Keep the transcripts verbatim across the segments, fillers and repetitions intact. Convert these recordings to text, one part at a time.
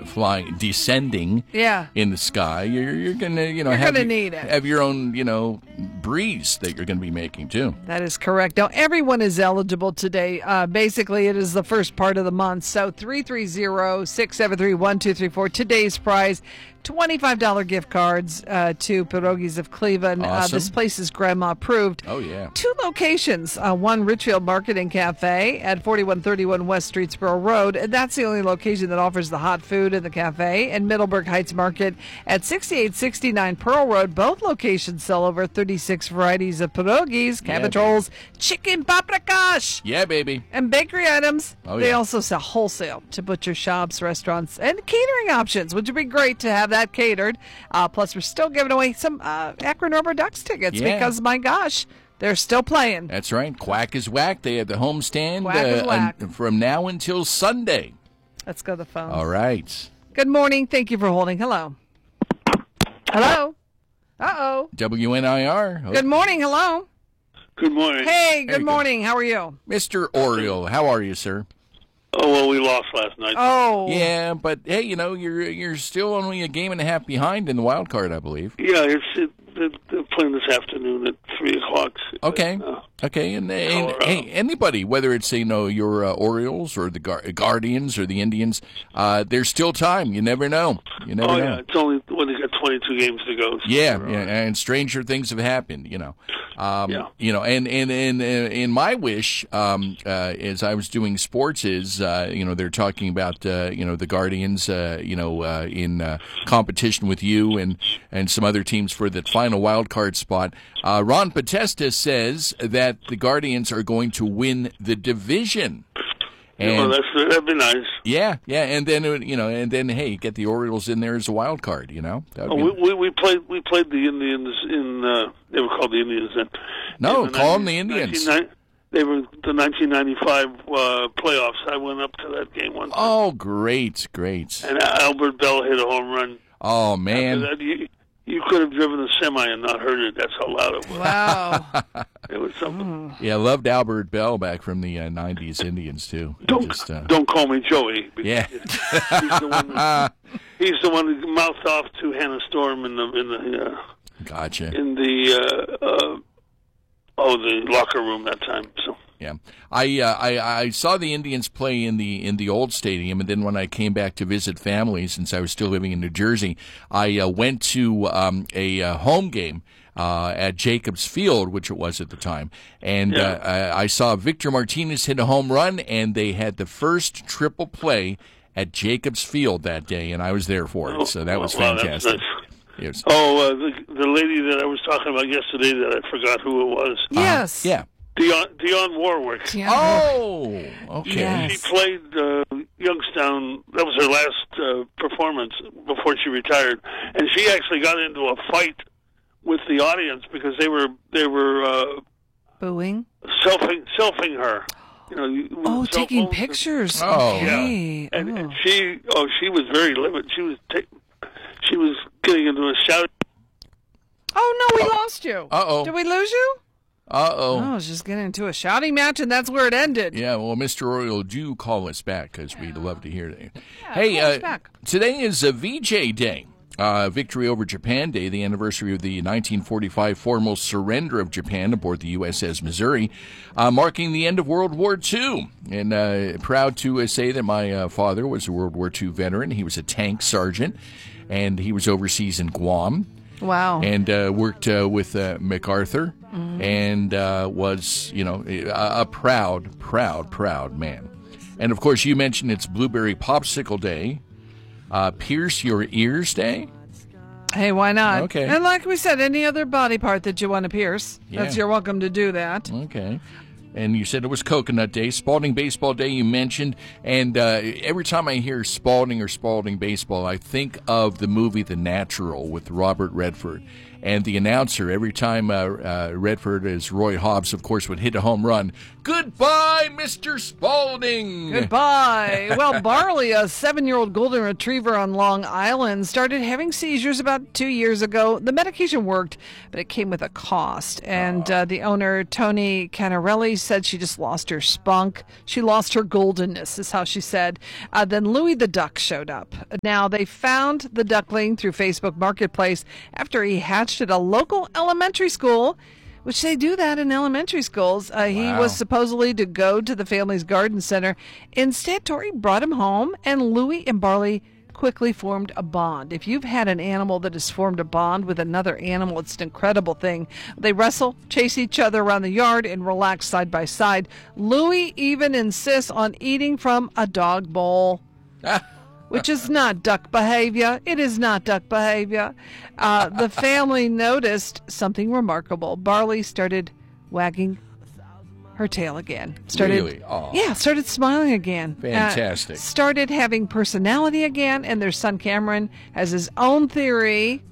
flying, descending Yeah. in the sky, you're, you're going to, you know, You're have, gonna your- need it. have your own, you know, breeze that you're going to be making, too. That is correct. Now, everyone is eligible today. Uh, basically, it is the first part of the month. So three three zero, six seven three, one two three four. Today's prize, twenty-five dollars gift cards uh, to Pierogies of Cleveland. Uh, Awesome. this place is grandma approved. Oh, yeah. Two locations. Uh, one, Richfield Market and Cafe at forty-one thirty-one West Streetsboro Road. And that's the only location that offers the hot food and the cafe. And Middleburg Heights Market at sixty-eight sixty-nine Pearl Road. Both locations sell over thirty-six varieties of pierogies, cabbage baby. rolls, chicken paprikash, Yeah, baby. and bakery items. Oh, They yeah. also sell wholesale to butcher shops, restaurants, and catering options, which would be great to have that catered. Uh, plus, we're still giving away some uh, Akron Rubber Ducks tickets Yeah. because, my gosh, they're still playing. That's right. Quack is whack. They have the homestand Quack is uh, whack. un- from now until Sunday. Let's go to the phone. All right. Good morning. Thank you for holding. Hello. Hello. Uh-oh. W N I R. Oh, Good morning. Hello. Good morning. Hey, good Hey, good. morning. How are you? Mister Oriole, how are you, sir? Oh, well, we lost last night. Oh. Yeah, but hey, you know, you're you're still only a game and a half behind in the wild card, I believe. Yeah, it's it, they're, they're playing this afternoon at three o'clock. Okay, Uh, okay, and, and Colorado. hey, anybody, whether it's you know your uh, Orioles or the Gar- Guardians or the Indians, uh, there's still time. You never know. You never oh know. yeah, it's only when they got twenty-two games to go. So Yeah, we're, yeah, uh, and stranger things have happened, you know. Um, Yeah. You know, and and and uh, in my wish, um, uh, as I was doing sports, is uh, you know they're talking about uh, you know the Guardians, uh, you know, uh, in uh, competition with you and and some other teams for the final wild card spot. Uh, Ron Podesta says that the Guardians are going to win the division. yeah, well, And that's that'd be nice. yeah, yeah, and then uh, you know, and then hey, get the Orioles in there as a wild card. You know, That would Oh, be- we, we we played we played the Indians in uh, they were called the Indians then. No, In the call 'em the nineteen- Indians. nineteen- They were the nineteen ninety-five uh, playoffs. I went up to that game once. Oh, great, great. And Albert Bell hit a home run. Oh, After man. that, you, you could have driven a semi and not heard it. That's how loud it was. Wow. It was something. Yeah, loved Albert Bell back from the uh, nineties Indians, too. Don't Just, uh, don't call me Joey. because Yeah. he's the one. He's the one who mouthed off to Hannah Storm in the in the uh, Gotcha. in the uh, uh, oh the locker room that time. So Yeah, I, uh, I I saw the Indians play in the in the old stadium, and then when I came back to visit family, since I was still living in New Jersey, I uh, went to um, a uh, home game uh, at Jacobs Field, which it was at the time, and Yeah. uh, I, I saw Victor Martinez hit a home run, and they had the first triple play at Jacobs Field that day, and I was there for it, so that was wow, that's fantastic. nice. It was- Oh, uh, the the lady that I was talking about yesterday that I forgot who it was. Yes. yeah. Dionne, Dionne Warwick. Yeah. Oh, okay. Yes. She played uh, Youngstown. That was her last uh, performance before she retired, and she actually got into a fight with the audience because they were they were uh, Booing. selfing selfing her. You know, you- Oh, cell taking phones. pictures. Oh. Okay. And, Oh. and she, oh, she was very livid. She was ta- she was getting into a shout. Oh, no, we lost you. Uh-oh. Did we lose you? Uh-oh. Oh, I was just getting into a shouting match, and that's where it ended. Yeah, well, Mister Oriole, do call us back because we'd love to hear that. hey, call us uh, back. today is a V J Day, uh, Victory over Japan Day, the anniversary of the nineteen forty-five formal surrender of Japan aboard the U S S Missouri, uh, marking the end of World War Two. And uh, proud to uh, say that my uh, father was a World War Two veteran. He was a tank sergeant, and he was overseas in Guam. Wow. And uh, worked uh, with uh, MacArthur, and uh, was, you know, a, a proud, proud, proud man. And of course, you mentioned it's Blueberry Popsicle Day, uh, Pierce Your Ears Day. Hey, why not? Okay. And like we said, any other body part that you want to pierce, Yeah. that's you're welcome to do that. Okay. And you said it was Coconut Day, Spalding Baseball Day. You mentioned, and uh, every time I hear Spalding or Spalding Baseball, I think of the movie The Natural with Robert Redford. and the announcer, every time uh, uh, Redford, as Roy Hobbs, of course, would hit a home run, "Goodbye, Mister Spalding." Goodbye. Well, Barley, a seven-year-old golden retriever on Long Island, started having seizures about two years ago. The medication worked, but it came with a cost. And uh, the owner, Tony Canarelli, said she just lost her spunk. She lost her goldenness, is how she said. Uh, then Louis the duck showed up. Now, they found the duckling through Facebook Marketplace after he hatched at a local elementary school, which they do that in elementary schools. Uh, he Wow. was supposedly to go to the family's garden center. Instead, Tori brought him home, and Louis and Barley quickly formed a bond. If you've had an animal that has formed a bond with another animal, it's an incredible thing. They wrestle, chase each other around the yard, and relax side by side. Louis even insists on eating from a dog bowl. Which is not duck behavior. It is not duck behavior. Uh, the family noticed something remarkable. Barley started wagging her tail again. Started, Really? Aw. Yeah, started smiling again. Fantastic. Uh, started having personality again, and their son Cameron has his own theory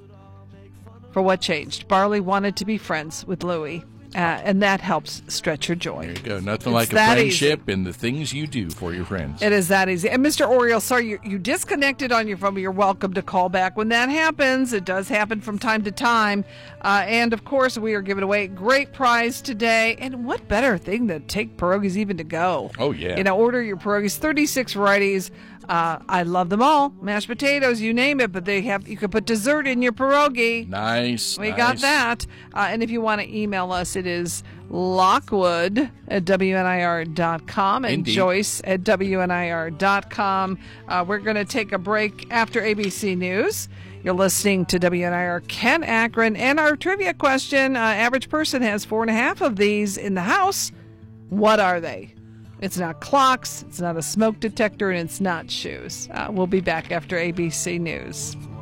for what changed. Barley wanted to be friends with Louis, uh, and that helps stretch her joy. There you go. Nothing It's like a that friendship and the things you do for your friends. It is that easy. And Mister Oriole, sorry, you, you disconnected on your phone, but you're welcome to call back when that happens. It does happen from time to time. Uh, and, of course, we are giving away a great prize today. And what better thing than take pierogies even to go? Oh, yeah. You know, order your pierogies, thirty-six varieties. Uh, I love them all. Mashed potatoes, you name it, but they have you can put dessert in your pierogi. Nice. We nice. got that. Uh, and if you want to email us, it is Lockwood at W N I R dot com and Indeed. Joyce at W N I R dot com. Uh, we're going to take a break after A B C News. You're listening to W N I R Ken Akron. And our trivia question, uh, average person has four and a half of these in the house. What are they? It's not clocks, it's not a smoke detector, and it's not shoes. Uh, we'll be back after A B C News.